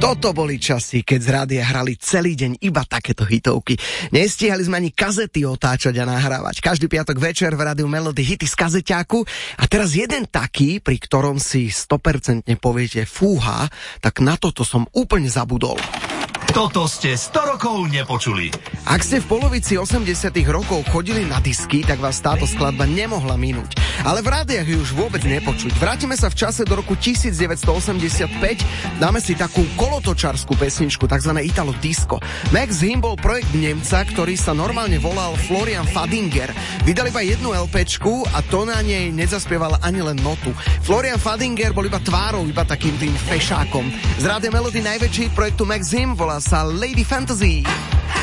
Toto boli časy, keď z rádia hrali celý deň iba takéto hitovky. Nestíhali sme ani kazety otáčať a nahrávať. Každý piatok večer v rádiu Melody hity z kazeťáku. A teraz jeden taký, pri ktorom si 100% poviete fúha, tak na toto som úplne zabudol. Toto ste 100 rokov nepočuli. Ak ste v polovici 80 rokov chodili na disky, tak vás táto skladba nemohla minúť. Ale v rádiách ju už vôbec nepočuť. Vrátime sa v čase do roku 1985, dáme si takú kolotočarskú pesničku, takzvané Italo Disco. Max Him bol projekt Nemca, ktorý sa normálne volal Florian Fadinger. Vydali iba jednu LPčku a to na nej nezaspievala ani len notu. Florian Fadinger bol iba tvárou, iba takým tým fešákom. Z rádia Melody najväčší projektu Max Him volá sa Lady Fantasy.